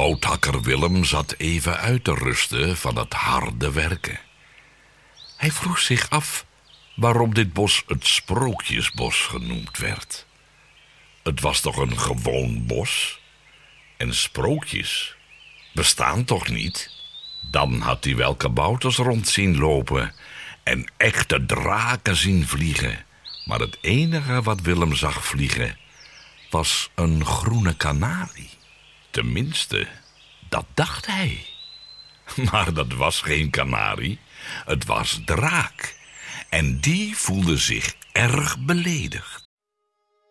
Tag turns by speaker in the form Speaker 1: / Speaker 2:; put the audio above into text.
Speaker 1: Houthakker Willem zat even uit te rusten van het harde werken. Hij vroeg zich af waarom dit bos het Sprookjesbos genoemd werd. Het was toch een gewoon bos? En sprookjes bestaan toch niet? Dan had hij wel kabouters rond zien lopen en echte draken zien vliegen. Maar het enige wat Willem zag vliegen was een groene kanarie. Tenminste, dat dacht hij. Maar dat was geen kanarie, het was Draak. En die voelde zich erg beledigd.